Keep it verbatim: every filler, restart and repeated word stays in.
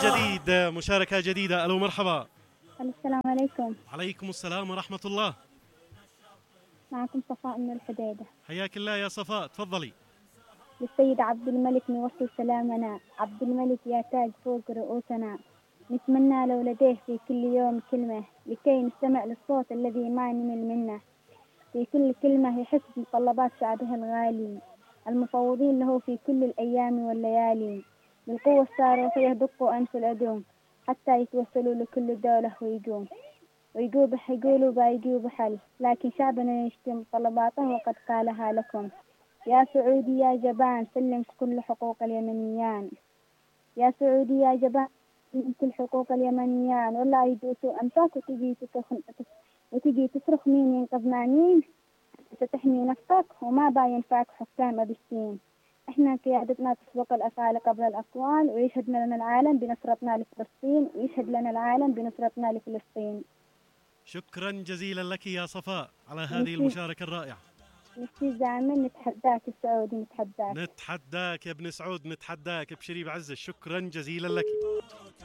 جديد مشاركة جديدة. ألو مرحبا. السلام عليكم. عليكم السلام ورحمة الله. معكم صفاء من الحديدة. حياك الله يا صفاء، تفضلي. للسيد عبد الملك نوصل سلامنا. عبد الملك يا تاج فوق رؤوسنا، نتمنى لو لديه في كل يوم كلمة لكي نستمع للصوت الذي ما نمل منه. في كل كلمة يحس بمتطلبات شعبه الغالي، المفوضين له في كل الأيام والليالي. بالقوة الصاروخية دقوا أنف العدو حتى يتوصلوا لكل دولة ويجون ويجوا يقولوا بايجوا بحل، لكن شعبنا يشتم طلباته وقد قالها لكم. يا سعودي يا جبان سلم كل حقوق اليمنيان. يا سعودي يا جبان سلم كل حقوق اليمنيان، ولا يدوسوا أمساك وتجي وتجي تصرخ مين ينقذنا مين. ستحمي نفسك وما باينفعك حكام بالسين. احنا قيادتنا تسبق الافعال قبل الاقوال، ويشهد لنا العالم بنصرتنا لفلسطين، ويشهد لنا العالم بنصرتنا لفلسطين. شكرا جزيلا لك يا صفاء على هذه نسي المشاركة الرائعة. نسي زعمل نتحداك السعودي نتحداك. نتحداك يا ابن سعود، نتحداك. ابشري بعزة. شكرا جزيلا لك.